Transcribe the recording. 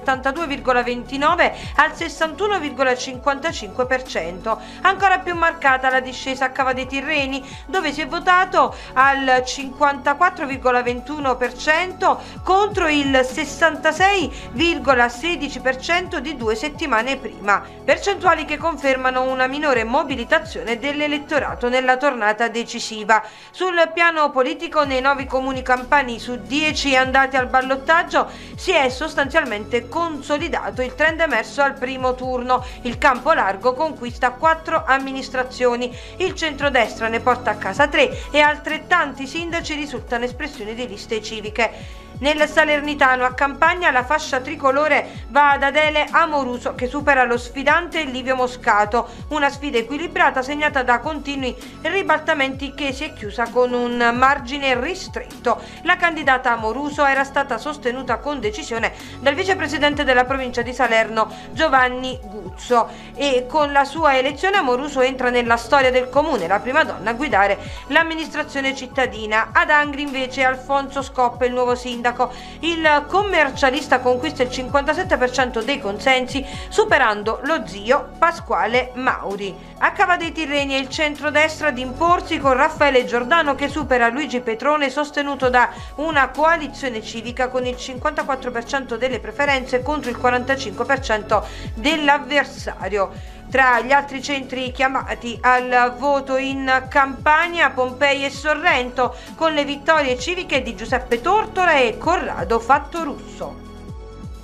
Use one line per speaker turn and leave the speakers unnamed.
dall'82,29 al 61,55%. Ancora più marcata la discesa a Cava dei Tirreni, dove si è votato al 54,21% contro il 66,16% di 2 settimane prima, percentuali che confermano una minore mobilitazione dell'elettorato nella tornata decisiva. Sul piano politico, nei 9 comuni campani su 10 andati al ballottaggio si è sostanzialmente consolidato il trend emerso al primo turno. Il campo largo conquista 4 amministrazioni, il centrodestra ne porta a casa 3 e altrettanti sindaci risultano espressioni di liste civiche. Nel Salernitano, a Campagna, la fascia tricolore va ad Adele Amoruso, che supera lo sfidante Livio Moscato, una sfida equilibrata segnata da continui ribaltamenti che si è chiusa con un margine ristretto. La candidata Amoruso era stata sostenuta con decisione dal vicepresidente della provincia di Salerno Giovanni Guzzo, e con la sua elezione Amoruso entra nella storia del comune, la prima donna a guidare l'amministrazione cittadina. Ad Angri invece Alfonso Scoppa, il nuovo sindaco. Il commercialista conquista il 57% dei consensi, superando lo zio Pasquale Mauri. A Cava dei Tirreni è il centrodestra ad imporsi, con Raffaele Giordano che supera Luigi Petrone, sostenuto da una coalizione civica con il 54% delle preferenze contro il 45% dell'avversario. Tra gli altri centri chiamati al voto in Campania, Pompei e Sorrento, con le vittorie civiche di Giuseppe Tortora e Corrado Fattorusso.